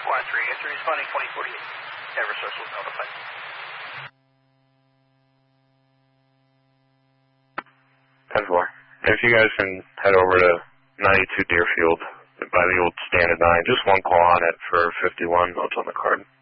after responding 2048. Eversource was notified. 10-4. If you guys can head over to 92 Deerfield by the old Stand at 9, just one call on it for 51 notes on the card.